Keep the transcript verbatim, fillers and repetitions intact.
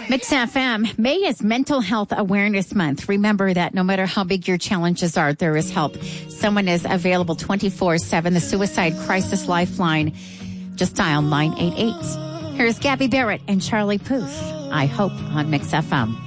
Mix F M. May is Mental Health Awareness Month. Remember that no matter how big your challenges are, there is help. Someone is available twenty-four seven. The Suicide Crisis Lifeline. Just dial nine eight eight. Here's Gabby Barrett and Charlie Puth. I Hope on Mix F M.